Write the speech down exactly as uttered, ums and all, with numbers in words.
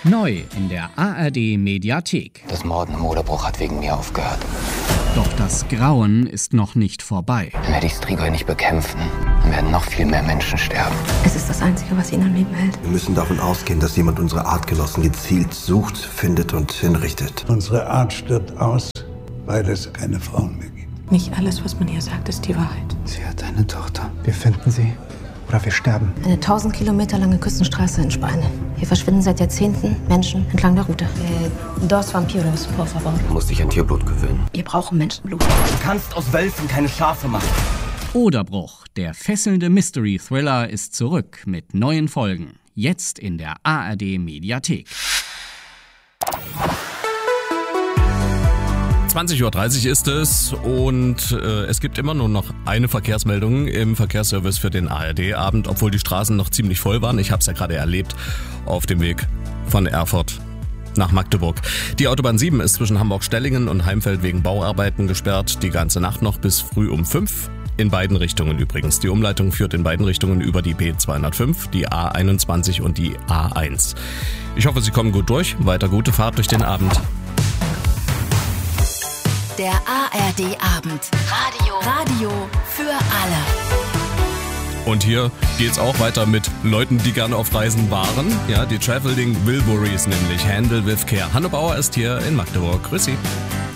Neu in der A R D-Mediathek. Das Morden im Oderbruch hat wegen mir aufgehört. Doch das Grauen ist noch nicht vorbei. Wenn wir die Strigoi nicht bekämpfen, dann werden noch viel mehr Menschen sterben. Es ist das Einzige, was ihn am Leben hält. Wir müssen davon ausgehen, dass jemand unsere Artgenossen gezielt sucht, findet und hinrichtet. Unsere Art stirbt aus, weil es keine Frauen mehr gibt. Nicht alles, was man hier sagt, ist die Wahrheit. Sie hat eine Tochter. Wir finden sie oder wir sterben. Eine tausend Kilometer lange Küstenstraße in Spanien. Hier verschwinden seit Jahrzehnten Menschen entlang der Route. Eh, dos vampiros, por favor. Du musst dich an Tierblut gewöhnen. Wir brauchen Menschenblut. Du kannst aus Wölfen keine Schafe machen. Oderbruch, der fesselnde Mystery-Thriller, ist zurück mit neuen Folgen. Jetzt in der A R D-Mediathek. zwanzig Uhr dreißig ist es und äh, es gibt immer nur noch eine Verkehrsmeldung im Verkehrsservice für den A R D-Abend, obwohl die Straßen noch ziemlich voll waren. Ich habe es ja gerade erlebt auf dem Weg von Erfurt nach Magdeburg. Die Autobahn sieben ist zwischen Hamburg-Stellingen und Heimfeld wegen Bauarbeiten gesperrt, die ganze Nacht noch bis früh um fünf. In beiden Richtungen übrigens. Die Umleitung führt in beiden Richtungen über die B zweihundertfünf, die A einundzwanzig und die A eins. Ich hoffe, Sie kommen gut durch. Weiter gute Fahrt durch den Abend. Der A R D-Abend. Radio. Radio für alle. Und hier geht's auch weiter mit Leuten, die gerne auf Reisen waren. Ja, die Traveling Wilburys, nämlich Handle with Care. Hanne Bauer ist hier in Magdeburg. Grüß Sie.